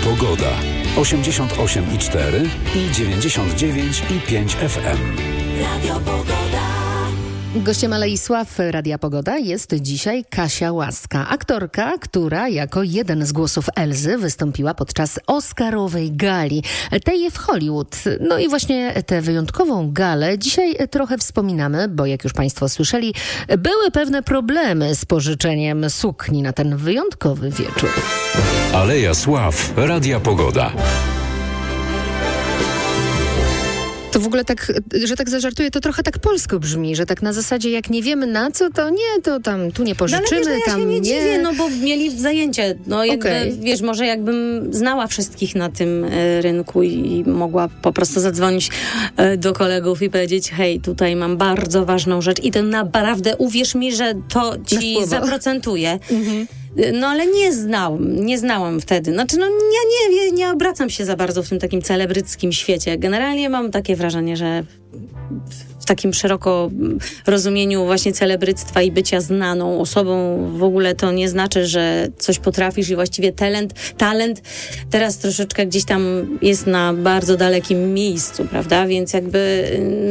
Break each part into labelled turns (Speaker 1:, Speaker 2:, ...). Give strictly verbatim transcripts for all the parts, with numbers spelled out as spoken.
Speaker 1: Pogoda. osiemdziesiąt osiem i cztery i dziewięćdziesiąt dziewięć i pięć F M.
Speaker 2: Radio Pogoda.
Speaker 3: Gościem Alei Sław Radia Pogoda jest dzisiaj Kasia Łaska, aktorka, która jako jeden z głosów Elzy wystąpiła podczas Oscarowej gali, tej w Hollywood. No i właśnie tę wyjątkową galę dzisiaj trochę wspominamy, bo jak już Państwo słyszeli, były pewne problemy z pożyczeniem sukni na ten wyjątkowy wieczór.
Speaker 1: Aleja Sław Radia Pogoda.
Speaker 3: To w ogóle tak, że tak zażartuję, to trochę tak polsko brzmi, że tak na zasadzie jak nie wiemy na co, to nie, to tam tu nie pożyczymy,
Speaker 4: no, ale wiesz, no, ja
Speaker 3: tam
Speaker 4: się nie.
Speaker 3: nie.
Speaker 4: Dziwię, no bo mieli zajęcie. No jakby,
Speaker 3: Okay.
Speaker 4: wiesz, może jakbym znała wszystkich na tym y, rynku i, i mogła po prostu zadzwonić y, do kolegów i powiedzieć, hej, tutaj mam bardzo ważną rzecz i to naprawdę, uwierz mi, że to ci zaprocentuje. Mhm. No ale nie znałam, nie znałam wtedy. Znaczy, no ja nie, nie, nie obracam się za bardzo w tym takim celebryckim świecie. Generalnie mam takie wrażenie, że w takim szeroko rozumieniu właśnie celebryctwa i bycia znaną osobą w ogóle to nie znaczy, że coś potrafisz i właściwie talent, talent teraz troszeczkę gdzieś tam jest na bardzo dalekim miejscu, prawda? Więc jakby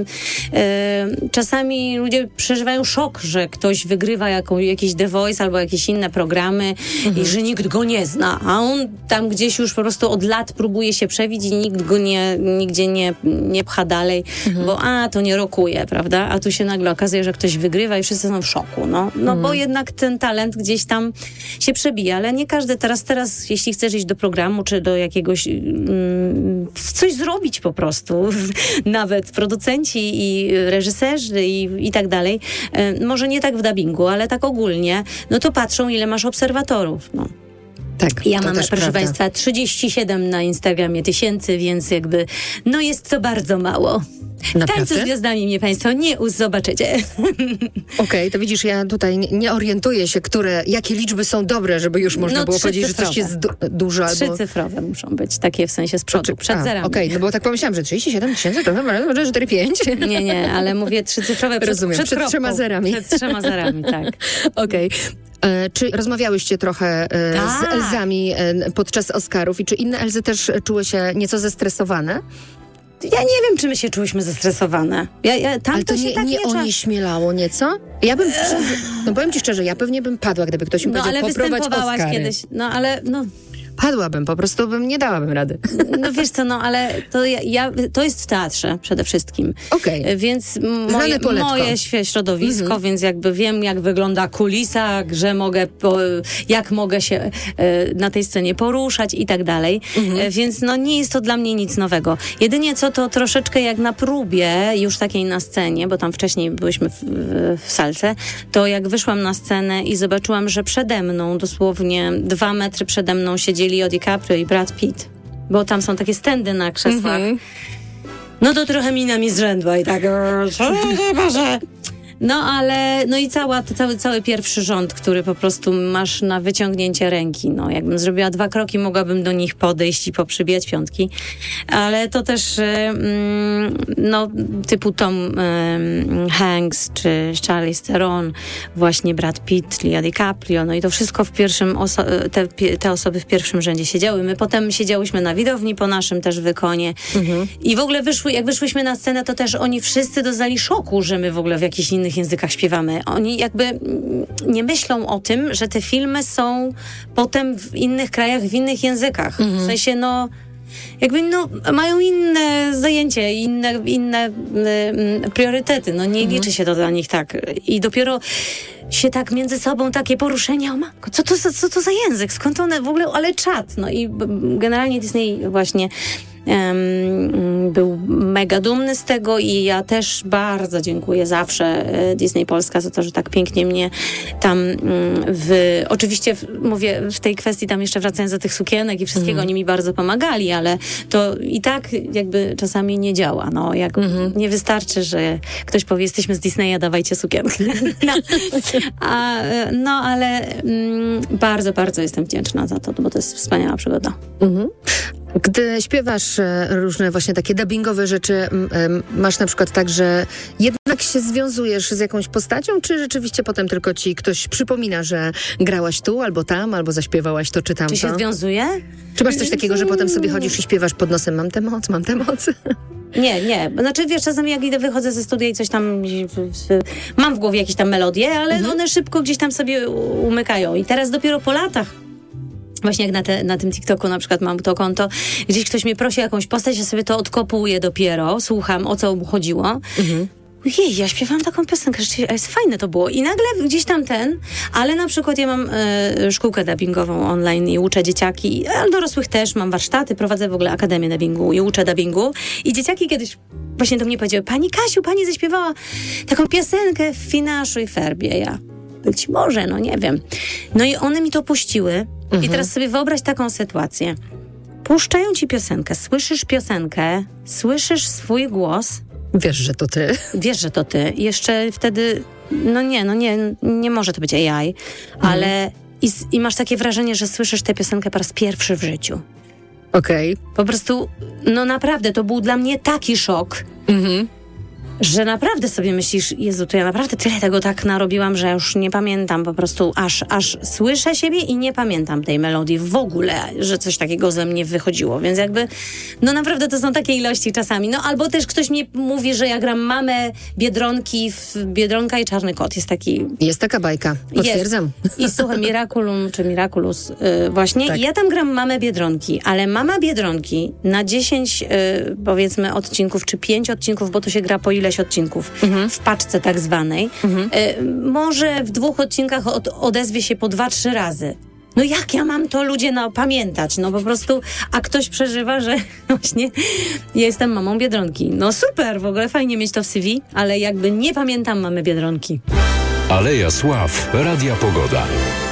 Speaker 4: yy, yy, czasami ludzie przeżywają szok, że ktoś wygrywa jaką, jakiś The Voice albo jakieś inne programy mhm. i że nikt go nie zna, a on tam gdzieś już po prostu od lat próbuje się przebić i nikt go nie, nigdzie nie, nie pcha dalej, mhm. bo a, to nie rokuje, prawda? A tu się nagle okazuje, że ktoś wygrywa i wszyscy są w szoku, no. No mm. bo jednak ten talent gdzieś tam się przebija, ale nie każdy teraz, teraz jeśli chcesz iść do programu, czy do jakiegoś mm, coś zrobić po prostu, nawet producenci i reżyserzy i, i tak dalej, e, może nie tak w dubbingu, ale tak ogólnie, no to patrzą, ile masz obserwatorów, no.
Speaker 3: Tak,
Speaker 4: ja mam, proszę
Speaker 3: prawda.
Speaker 4: Państwa, trzydzieści siedem na Instagramie tysięcy, więc jakby, no jest to bardzo mało. W Tańcu z Gwiazdami mnie Państwo nie zobaczycie.
Speaker 3: Okej, okay, to widzisz, ja tutaj nie, nie orientuję się, które, jakie liczby są dobre, żeby już można
Speaker 4: no,
Speaker 3: było powiedzieć, że coś jest du- dużo albo...
Speaker 4: Trzycyfrowe muszą być, takie w sensie z przodu,
Speaker 3: Czy,
Speaker 4: przed
Speaker 3: a,
Speaker 4: zerami.
Speaker 3: Okej, okay, no bo tak pomyślałem, że trzydzieści siedem tysięcy to chyba może cztery pięć.
Speaker 4: Nie, nie, ale mówię trzycyfrowe przed,
Speaker 3: Rozumiem,
Speaker 4: przed,
Speaker 3: przed trzema zerami.
Speaker 4: Przed trzema zerami, tak.
Speaker 3: Okej. Okay. E, czy rozmawiałyście trochę e,
Speaker 4: Ta.
Speaker 3: z Elzami e, podczas Oscarów i czy inne Elzy też czuły się nieco zestresowane?
Speaker 4: Ja nie wiem, czy my się czułyśmy zestresowane. Ja, ja, tam
Speaker 3: Ale to,
Speaker 4: to
Speaker 3: nie,
Speaker 4: się tak
Speaker 3: nie
Speaker 4: nie
Speaker 3: onieśmielało nieco? Ja bym, no powiem ci szczerze, ja pewnie bym padła, gdyby ktoś mi
Speaker 4: no,
Speaker 3: powiedział
Speaker 4: ale
Speaker 3: poprowadź
Speaker 4: występowałaś
Speaker 3: Oscary.
Speaker 4: kiedyś, no ale no...
Speaker 3: Padłabym, po prostu bym, nie dałabym rady.
Speaker 4: No wiesz co, no ale to, ja, ja, to jest w teatrze przede wszystkim.
Speaker 3: Okej.
Speaker 4: Okay. Więc moje, moje środowisko, mm-hmm. więc jakby wiem, jak wygląda kulisa, że mogę, po, jak mogę się e, na tej scenie poruszać i tak dalej. Mm-hmm. E, więc no nie jest to dla mnie nic nowego. Jedynie co to troszeczkę jak na próbie, już takiej na scenie, bo tam wcześniej byliśmy w, w, w salce, to jak wyszłam na scenę i zobaczyłam, że przede mną, dosłownie dwa metry przede mną siedzieli Leo DiCaprio i Brad Pitt, bo tam są takie stędy na krzesłach. Mm-hmm. No to trochę mina mi zrzędła i tak Boże. No ale, no i cała, cały, cały pierwszy rząd, który po prostu masz na wyciągnięcie ręki. No jakbym zrobiła dwa kroki, mogłabym do nich podejść i poprzybijać piątki. Ale to też mm, no typu Tom um, Hanks czy Charlize Theron, właśnie Brad Pitt, Leo DiCaprio, no i to wszystko w pierwszym, oso- te, te osoby w pierwszym rzędzie siedziały. My potem siedziałyśmy na widowni po naszym też wykonie. Mhm. I w ogóle wyszły, jak wyszłyśmy na scenę, to też oni wszyscy doznali szoku, że my w ogóle w jakichś innych językach śpiewamy. Oni jakby nie myślą o tym, że te filmy są potem w innych krajach, w innych językach. Mhm. W sensie, no jakby, no, mają inne zajęcie, inne, inne y, priorytety. No nie mhm. liczy się to dla nich tak. I dopiero się tak między sobą takie poruszenia, o matko, co to, co to za język? Skąd one w ogóle, ale czad. No i generalnie Disney właśnie Um, był mega dumny z tego i ja też bardzo dziękuję zawsze Disney Polska za to, że tak pięknie mnie tam w, oczywiście w, mówię w tej kwestii tam jeszcze wracając do tych sukienek i wszystkiego, mm. oni mi bardzo pomagali, ale to i tak jakby czasami nie działa, no jak mm-hmm. nie wystarczy, że ktoś powie, jesteśmy z Disneya, dawajcie sukienkę. No, a, no ale mm, bardzo, bardzo jestem wdzięczna za to, bo to jest wspaniała przygoda.
Speaker 3: Mm-hmm. Gdy śpiewasz różne właśnie takie dubbingowe rzeczy, masz na przykład tak, że jednak się związujesz z jakąś postacią, czy rzeczywiście potem tylko ci ktoś przypomina, że grałaś tu, albo tam, albo zaśpiewałaś to, czy tamto?
Speaker 4: Czy się związuje?
Speaker 3: Czy masz coś takiego, że potem sobie chodzisz i śpiewasz pod nosem, mam tę moc, mam tę moc?
Speaker 4: Nie, nie. Znaczy, wiesz, czasami jak idę, wychodzę ze studia i coś tam... Mam w głowie jakieś tam melodie, ale mhm. one szybko gdzieś tam sobie umykają. I teraz dopiero po latach, właśnie jak na, te, na tym TikToku na przykład mam to konto, gdzieś ktoś mnie prosi o jakąś postać, ja sobie to odkopuję dopiero, słucham, o co mu chodziło. Mhm. Jej, ja śpiewałam taką piosenkę, rzeczywiście, jest fajne to było. I nagle gdzieś tam ten, ale na przykład ja mam e, szkółkę dubbingową online i uczę dzieciaki, ale dorosłych też, mam warsztaty, prowadzę w ogóle akademię dubbingu i uczę dubbingu. I dzieciaki kiedyś właśnie do mnie powiedziały, pani Kasiu, pani zaśpiewała taką piosenkę w Finaszu i Ferbie. Ja, być może, no nie wiem. No i one mi to puściły. Mhm. I teraz sobie wyobraź taką sytuację. Puszczają ci piosenkę, słyszysz piosenkę, słyszysz swój głos.
Speaker 3: Wiesz, że to ty. Wiesz,
Speaker 4: że to ty. I jeszcze wtedy, no nie, no nie, nie może to być A I, mhm. ale i, i masz takie wrażenie, że słyszysz tę piosenkę po raz pierwszy w życiu.
Speaker 3: Okej. Okay.
Speaker 4: Po prostu, no naprawdę, to był dla mnie taki szok, mhm. że naprawdę sobie myślisz, Jezu, to ja naprawdę tyle tego tak narobiłam, że już nie pamiętam po prostu, aż, aż słyszę siebie i nie pamiętam tej melodii w ogóle, że coś takiego ze mnie wychodziło, więc jakby, no naprawdę to są takie ilości czasami, no albo też ktoś mi mówi, że ja gram mamę Biedronki w Biedronka i Czarny Kot, jest taki...
Speaker 3: Jest taka bajka, potwierdzam.
Speaker 4: Jest. I słuchaj, Miraculum, czy Miraculous yy, właśnie, tak. I ja tam gram mamę Biedronki, ale mama Biedronki na dziesięć yy, powiedzmy odcinków, czy pięć odcinków, bo to się gra po ile odcinków mhm. w paczce tak zwanej, mhm. y, może w dwóch odcinkach od, odezwie się po dwa, trzy razy. No jak ja mam to, ludzie, no, pamiętać? No po prostu, a ktoś przeżywa, że właśnie ja jestem mamą Biedronki. No super, w ogóle fajnie mieć to w C V, ale jakby nie pamiętam mamy Biedronki.
Speaker 1: Aleja Sław, Radia Pogoda.